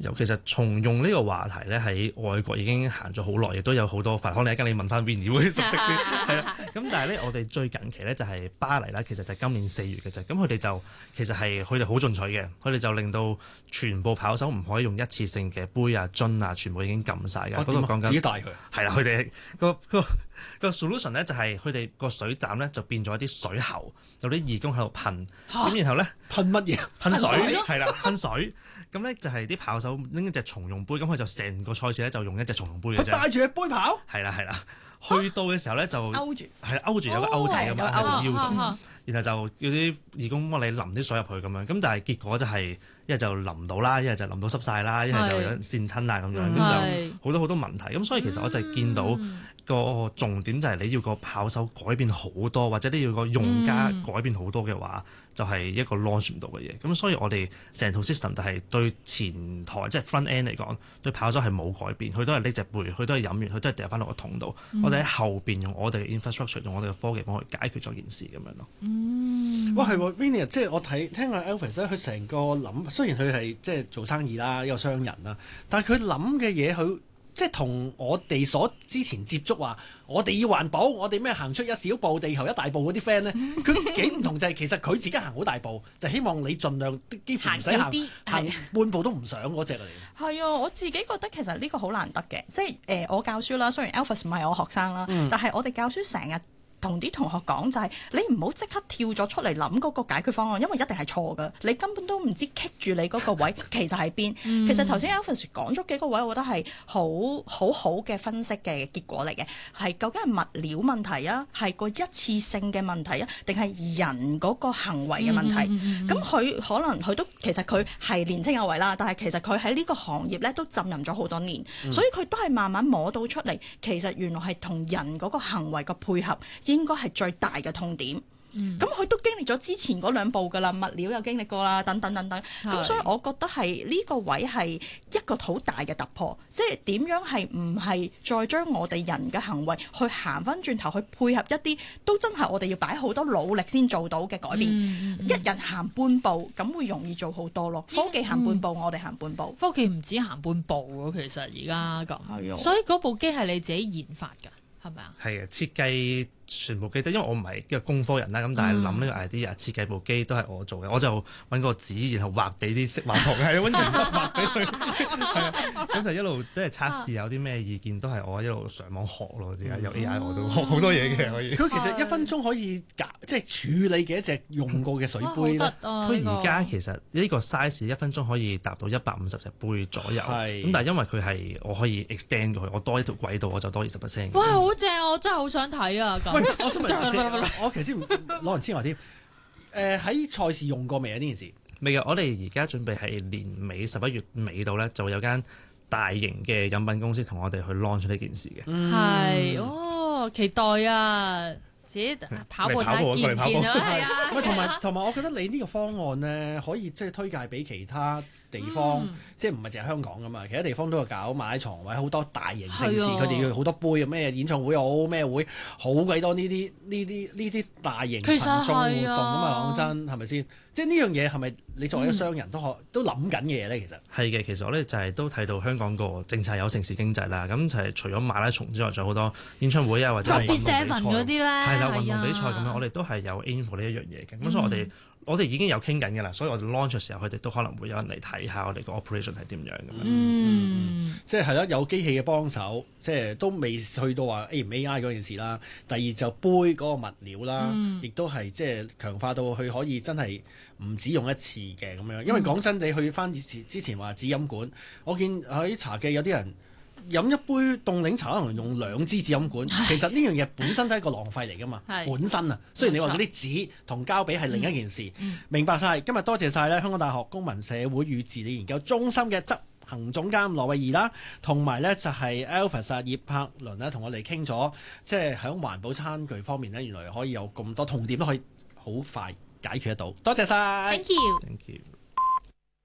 有，其實重用呢個話題咧喺外國已經行咗好耐，亦都有好多法。可能一陣你問翻 Vinny 會熟悉啲，係啦。咁但係咧，我哋最近期咧就係巴黎啦，其實就係今年4月嘅啫。咁佢哋就其實係佢哋好進取嘅，佢哋就令到全部跑手唔可以用一次性嘅杯啊、樽啊，全部已經禁晒㗎。嗰度講緊自己帶佢。係啦，佢哋個 solution 咧就係佢哋個水站咧就變咗一啲水喉，有啲義工喺度噴，咁然後咧噴乜嘢？ 噴水係啦，噴水。咁咧就係啲跑手拎一隻重用杯，咁佢就成個賽事咧就用一隻重用杯嘅啫。 佢帶住隻杯跑？ 係啦。去到嘅時候咧就勾住， 係勾住有個勾仔咁樣喺條腰度，然後就叫啲義工幫你淋啲水入去咁樣。咁但係結果就係一係就淋唔到啦，一係就淋到濕晒啦，一係就有跣親啊咁樣，咁就好多問題。咁所以其實我就見到個重點就係你要個跑手改變好多，或者你要個用家改變好多嘅話，就係一個 launch 唔到嘅嘢。咁所以我哋成套 system 就係對前台即係 front end 嚟講，對跑手係冇改變，佢都係拎隻杯，佢都係飲完，佢都係掉翻落個桶度。我哋喺後邊用我哋嘅 infrastructure，用我哋嘅科技幫佢解決咗件事咁樣咯。 哇，係喎 Vinny，即係我聽阿 Alvis 咧，佢成個諗，雖然佢係即係做生意啦，一個商人啦，但係佢諗嘅嘢佢。即係同我哋所之前接觸話，我哋要環保，我哋咩行出一小步，地球一大步嗰啲 friend 咧，佢幾唔同就係其實佢自己行好大步，就希望你盡量幾乎唔使行半步都唔想嗰隻嚟。 係啊，我自己覺得其實呢個好難得嘅，即係我教書啦，雖然 Alvis 唔係我學生啦，但係我哋教書成日同啲同學講就係你唔好即刻跳咗出嚟諗嗰個解決方案，因為一定係錯㗎，你根本都唔知棘住你嗰個位其實係邊。其實頭先 Alvis 講咗幾個位，我覺得係好嘅分析嘅結果嚟嘅，係究竟係物料問題啊，係個一次性嘅問題啊，定係人嗰個行為嘅問題？咁佢可能佢都其實佢係年青有為啦，但係其實佢喺呢個行業咧都浸淫咗好多年，所以佢都係慢慢摸到出嚟，其實原來係同人嗰個行為嘅配合。應該係最大嘅痛點，咁佢都經歷咗之前嗰兩步㗎啦，物料又經歷過啦，等等，咁所以我覺得係呢個位係一個好大嘅突破，即係點樣係唔係再將我哋人嘅行為去行翻轉頭去配合一啲都真係我哋要擺好多努力先做到嘅改變，一人行半步咁會容易做好多咯。科技行半步，我哋行半步， 科技唔止行半步喎，其實而家咁，所以嗰部機係你自己研發㗎，係咪啊？ 係啊，設計。全部機都，因為我唔係一個工科人啦，咁但係諗呢個 idea 設計部機都係我做嘅，我就揾個紙，然後畫俾啲識畫圖嘅，揾鉛筆畫俾佢，係啊，咁就一路即係測試有啲咩意見，都係我一路上網學咯，而家有 AI 我都學好多嘢嘅可以。 佢其實1分鐘可以即係處理幾多隻用過嘅水杯咧？ 佢而家其實呢個 size 1分鐘可以達到150隻杯左右，咁但係因為佢係我可以 extend 過去，我多一條軌道我就多20%。 哇，好正！我真係好想睇啊！ 喂，我想問我其實先攞人先話添。喺賽事用過未啊？呢件事未嘅，我哋而家準備係年尾11月尾度咧，就會有間大型嘅飲品公司同我哋去 launch 呢件事嘅。 係期待啊！自己跑步睇見唔見啊？係啊， 同埋，我覺得你呢個方案咧，可以即係推介俾其他地方，即係唔係淨係香港噶嘛？其他地方都有搞馬拉松或者好多大型盛事，佢哋要好多杯，咩演唱會好咩會，好鬼多呢啲大型群眾活動咁嘛，講真係咪先？即係呢樣嘢係咪你作為一個商人都諗緊嘅嘢咧？其實係嘅，其實我咧就係都睇到香港個政策有城市經濟啦，咁就係除咗馬拉松之外，仲有好多演唱會啊或者運動比賽嗰啲咧， 係啦，運動比賽咁樣，我哋都係有 aim for 呢一樣嘢嘅。咁所以我哋已經有傾緊嘅啦，所以我哋 launch 嘅時候，佢哋都可能會有人嚟睇下我哋個 operation 係點樣咁樣。 即係啦，有機器嘅幫手，即係都未去到話 A 唔 AI 嗰件事啦。第二就杯嗰個物料啦，亦都係即係強化到佢可以真係唔止用一次嘅咁樣。因為講真，你去翻之前話紙飲管，我見喺茶記有啲人飲一杯凍檸茶可能用2支紙飲管，其實呢樣嘢本身都係一個浪費嚟噶嘛。本身啊，雖然你話嗰啲紙同膠比係另一件事，明白晒。今日多謝晒咧香港大學公民社會與治理研究中心嘅執行總監羅慧儀啦，同埋咧就係 Alvis 葉柏倫咧，同我哋傾咗，即係喺環保餐具方面咧，原來可以有咁多痛點都可以好快解決得到。多謝晒。 Thank you。 Thank you。